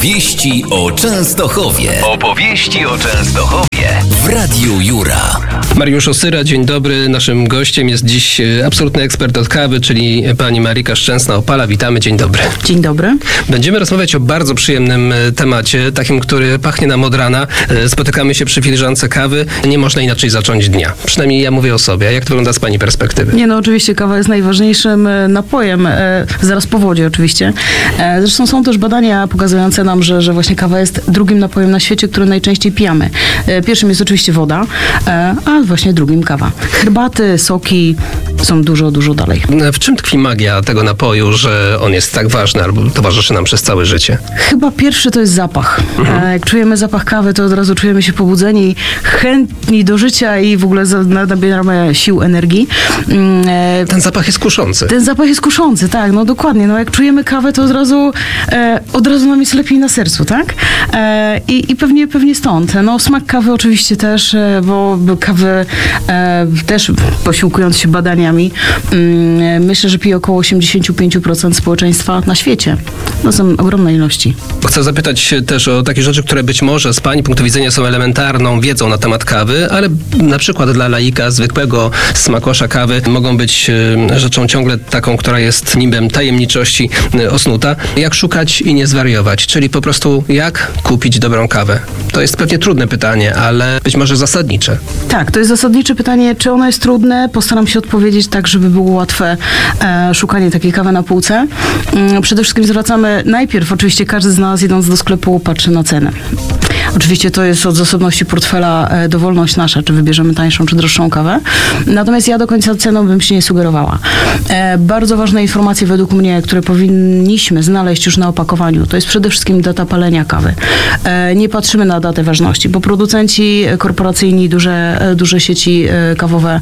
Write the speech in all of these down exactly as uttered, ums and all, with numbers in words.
Opowieści o Częstochowie. Opowieści o Częstochowie w Radiu Jura. Mariusz Osyra, dzień dobry. Naszym gościem jest dziś absolutny ekspert od kawy, czyli pani Marika Szczęsna-Opala. Witamy, dzień dobry. Dzień dobry. Będziemy rozmawiać o bardzo przyjemnym temacie, takim, który pachnie nam od rana. Spotykamy się przy filiżance kawy. Nie można inaczej zacząć dnia. Przynajmniej ja mówię o sobie. A jak to wygląda z pani perspektywy? Nie, no oczywiście kawa jest najważniejszym napojem, zaraz po wodzie oczywiście. Zresztą są też badania pokazujące nam, że, że właśnie kawa jest drugim napojem na świecie, który najczęściej pijamy. Pierwszym jest oczywiście woda, a właśnie drugim kawa. Herbaty, soki są dużo, dużo dalej. W czym tkwi magia tego napoju, że on jest tak ważny albo towarzyszy nam przez całe życie? Chyba pierwszy to jest zapach. Mhm. Jak czujemy zapach kawy, to od razu czujemy się pobudzeni, chętni do życia i w ogóle nabieramy sił, energii. Ten zapach jest kuszący. Ten zapach jest kuszący, tak, no dokładnie. No jak czujemy kawę, to od razu e, od razu nam jest lepiej na sercu, tak? E, i, I pewnie pewnie stąd. No smak kawy oczywiście też, e, bo, bo kawy e, też posiłkując się badaniami, mm, myślę, że pije około osiemdziesiąt pięć procent społeczeństwa na świecie. To są ogromne ilości. Chcę zapytać też o takie rzeczy, które być może z pani punktu widzenia są elementarną wiedzą na temat kawy, ale na przykład dla laika, zwykłego smakosza kawy mogą być rzeczą ciągle taką, która jest nimbem tajemniczości osnuta. Jak szukać i nie zwariować? Czyli po prostu jak kupić dobrą kawę? To jest pewnie trudne pytanie, ale być może zasadnicze. Tak, to jest zasadnicze pytanie. Czy ono jest trudne? Postaram się odpowiedzieć tak, żeby było łatwe e, szukanie takiej kawy na półce. E, przede wszystkim zwracamy najpierw, oczywiście każdy z nas idąc do sklepu patrzy na cenę. Oczywiście to jest od zasobności portfela e, dowolność nasza, czy wybierzemy tańszą, czy droższą kawę. Natomiast ja do końca ceną bym się nie sugerowała. E, bardzo ważne informacje według mnie, które powinniśmy znaleźć już na opakowaniu, to jest przede wszystkim data palenia kawy. E, nie patrzymy na datę ważności, bo producenci korporacyjni, duże, duże sieci e, kawowe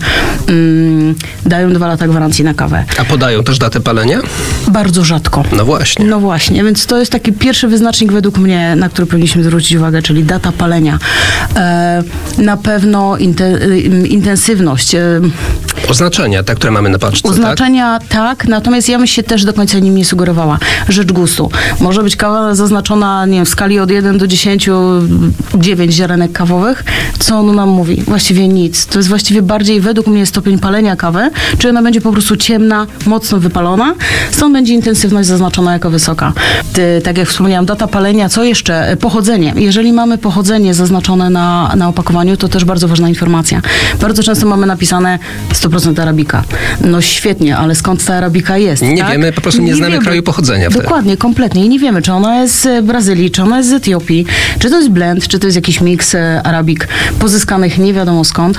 mm, dają dwa lata gwarancji na kawę. A podają też datę palenia? Bardzo rzadko. No właśnie. No właśnie, więc to jest taki pierwszy wyznacznik według mnie, na który powinniśmy zwrócić uwagę, czyli data palenia. E, na pewno inte, intensywność. E, Oznaczenia, te, które mamy na paczce, Oznaczenia, tak? tak, natomiast ja bym się też do końca nim nie sugerowała. Rzecz gustu. Może być kawa zaznaczona, nie wiem, w skali od jeden do dziesięciu, dziewięć ziarenek kawowych. Co ono nam mówi? Właściwie nic. To jest właściwie bardziej według mnie stopień palenia kawy, czy ona będzie po prostu ciemna, mocno wypalona, stąd będzie intensywność zaznaczona jako wysoka. Ty, tak jak wspomniałam, data palenia, co jeszcze? Pochodzenie. Jeżeli mamy pochodzenie zaznaczone na, na opakowaniu, to też bardzo ważna informacja. Bardzo często mamy napisane sto procent arabika. No świetnie, ale skąd ta arabika jest? Nie tak? wiemy, po prostu nie, nie znamy wiemy. kraju pochodzenia. Wtedy. Dokładnie, kompletnie. I nie wiemy, czy ona jest z Brazylii, czy ona jest z Etiopii, czy to jest blend, czy to jest jakiś miks arabik pozyskanych nie wiadomo skąd.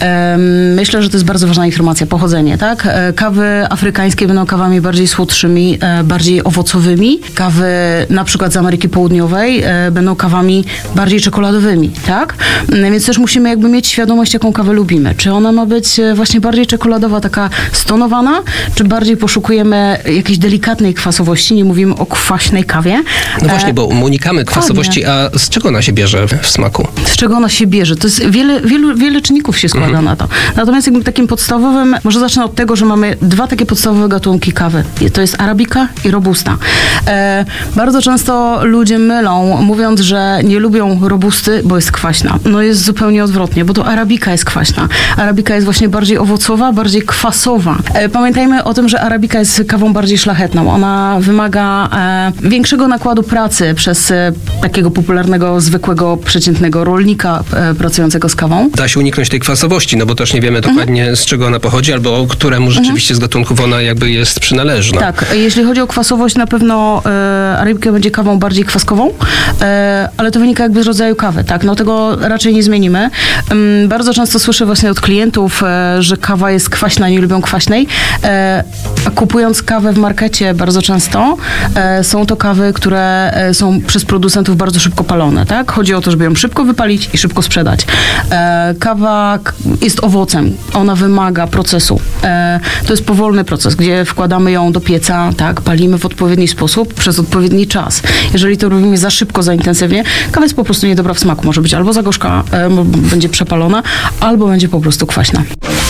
Myślę, że to jest bardzo ważna informacja. Pochodzenie, tak? Kawy afrykańskie będą kawami bardziej słodszymi, bardziej owocowymi. Kawy na przykład z Ameryki Południowej będą kawami bardziej czekoladowymi, tak? Więc też musimy jakby mieć świadomość, jaką kawę lubimy. Czy ona ma być właśnie bardziej czekoladowa, taka stonowana, czy bardziej poszukujemy jakiejś delikatnej kwasowości, nie mówimy o kwaśnej kawie. No właśnie, bo unikamy kwasowości, a z czego ona się bierze w smaku? Z czego ona się bierze? To jest wiele, wielu, wiele czynników się składa mhm. na to. Natomiast jakby takim podstawowym, może zacznę od tego, że mamy dwa takie podstawowe gatunki kawy. To jest arabika i robusta. E, bardzo często ludzie mylą, mówiąc, że nie lubią robusty, bo jest kwaśna. No jest zupełnie odwrotnie, bo to arabika jest kwaśna. Arabika jest właśnie bardziej owocowa, bardziej kwasowa. E, pamiętajmy o tym, że arabika jest kawą bardziej szlachetną. Ona wymaga e, większego nakładu pracy przez e, takiego popularnego, zwykłego, przeciętnego rolnika e, pracującego z kawą. Da się uniknąć tej kwasowości, no bo też nie wiemy dokładnie mhm. z czego ona pochodzi, albo któremu rzeczywiście mhm. z gatunków ona jakby jest przynależna. Tak, jeśli chodzi o kwasowość, na pewno e, arabika będzie kawą bardziej kwaskową, e, ale to wynika jakby z rodzaju kawy, tak? No tego raczej nie zmienimy. Um, bardzo często słyszę właśnie od klientów, e, że kawa jest kwaśna, nie lubią kwaśnej, e, a kupując kawę w markecie bardzo często e, są to kawy, które e, są przez producentów bardzo szybko palone, tak? Chodzi o to, żeby ją szybko wypalić i szybko sprzedać. E, kawa jest owocem, ona wymaga procesu. E, to jest powolny proces, gdzie wkładamy ją do pieca, tak? Palimy w odpowiedni sposób przez odpowiedni czas. Jeżeli to robimy za szybko, za intensywnie, kawa jest po prostu niedobra w smaku. Może być albo za gorzka, e, będzie przepalona, albo będzie po prostu kwaśna.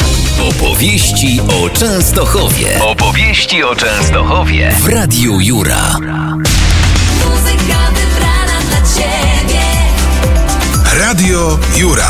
Opowieści o Częstochowie. Opowieści o Częstochowie w Radiu Jura. Muzyka Radio Jura.